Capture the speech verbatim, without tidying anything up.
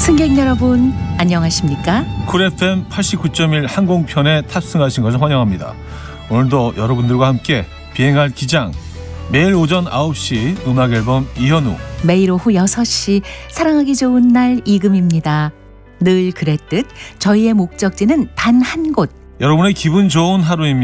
승객 여러분, 안녕하십니까? 쿨 에프엠 팔십구 점 일 항공편에 탑승하신 것을 환영합니다. 오늘도 여러분들과 함께 비행할 기장, 매일 오전 아홉 시 음악 앨범 이현우, 매일 오후 여섯 시 사랑하기 좋은 날 이금입니다. 늘 그랬듯 저희의 목적지는 단 한 곳. 여러분의 기분 좋은 하루입니다.